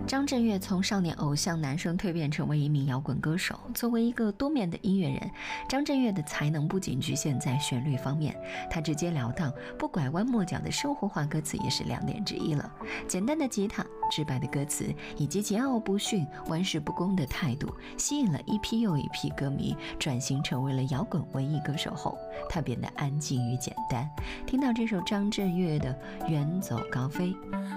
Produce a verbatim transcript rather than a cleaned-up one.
张震岳从少年偶像男生蜕变成为一名摇滚歌手。作为一个多面的音乐人，张震岳的才能不仅局限在旋律方面，他直截了当、不拐弯抹角的生活化歌词也是亮点之一了。简单的吉他、直白的歌词以及桀骜不驯、玩世不恭的态度，吸引了一批又一批歌迷。转型成为了摇滚文艺歌手后，他变得安静与简单。听到这首张震岳的《远走高飞》。